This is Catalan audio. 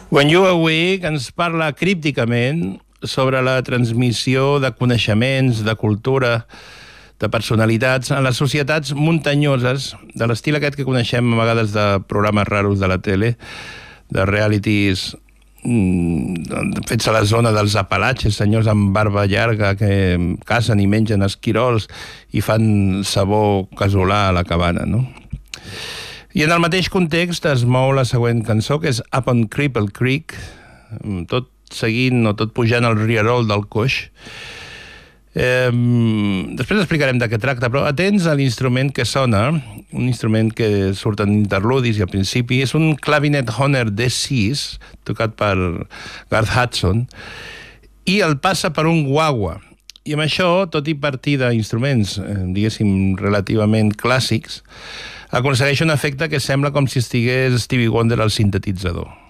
Wen Yu avui ens parla crípticament sobre la transmissió de coneixements, de cultura, de personalitats en les societats muntanyoses, de l'estil aquest que coneixem a vegades de programes raros de la tele, de realities fets a la zona dels Apalatxes, senyors amb barba llarga que cacen i mengen esquirols i fan sabó casolà a la cabana, no? I en el mateix context es mou la següent cançó, que és Up on Cripple Creek, tot seguint o tot pujant el rierol del Coix. Després explicarem de què tracta, però atents a l'instrument que sona, un instrument que surt en interludis i al principi, és un clavinet Hohner D6, tocat per Garth Hudson, i el passa per un guagua. I amb això, tot i partir d'instruments, diguéssim, relativament clàssics, aconsegueix un efecte que sembla com si estigués Stevie Wonder al sintetitzador.